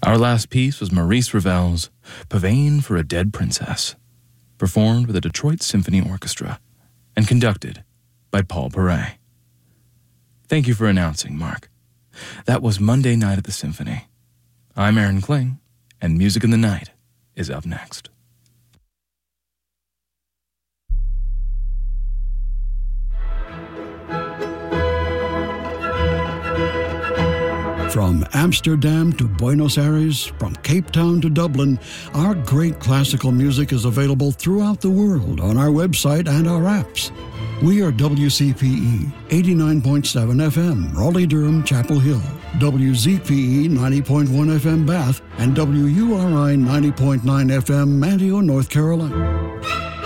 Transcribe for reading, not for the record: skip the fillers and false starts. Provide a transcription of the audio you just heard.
Our last piece was Maurice Ravel's Pavane for a Dead Princess, performed with the Detroit Symphony Orchestra and conducted by Paul Perret. Thank you for announcing, Mark. That was Monday Night at the Symphony. I'm Aaron Kling, and Music in the Night is up next. From Amsterdam to Buenos Aires, from Cape Town to Dublin, our great classical music is available throughout the world on our website and our apps. We are WCPE 89.7 FM, Raleigh-Durham, Chapel Hill, WZPE 90.1 FM, Bath, and WURI 90.9 FM, Manteo, North Carolina.